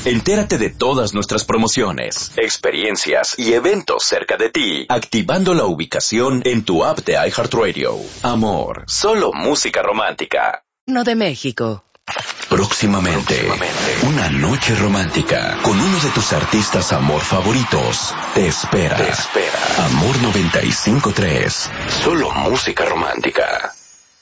Entérate de todas nuestras promociones, experiencias y eventos cerca de ti, activando la ubicación en tu app de iHeartRadio. Amor, solo música romántica. No de México. Próximamente, una noche romántica con uno de tus artistas amor favoritos. Te espera. Amor 95.3. Solo música romántica.